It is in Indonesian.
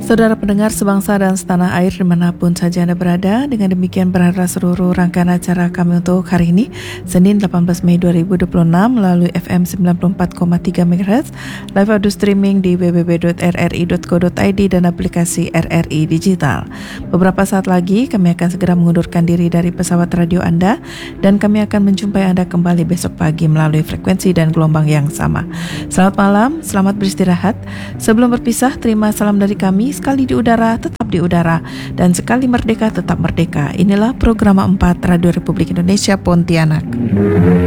Saudara pendengar sebangsa dan setanah air dimanapun saja Anda berada, dengan demikian berharap seluruh rangkaian acara kami untuk hari ini, Senin 18 Mei 2026 melalui FM 94,3 MHz, live audio streaming di www.rri.co.id dan aplikasi RRI Digital. Beberapa saat lagi kami akan segera mengundurkan diri dari pesawat radio Anda dan kami akan menjumpai Anda kembali besok pagi melalui frekuensi dan gelombang yang sama. Selamat malam, selamat beristirahat. Sebelum berpisah, terima salam dari kami. Sekali di udara, tetap di udara, dan sekali merdeka, tetap merdeka. Inilah program 4 Radio Republik Indonesia Pontianak.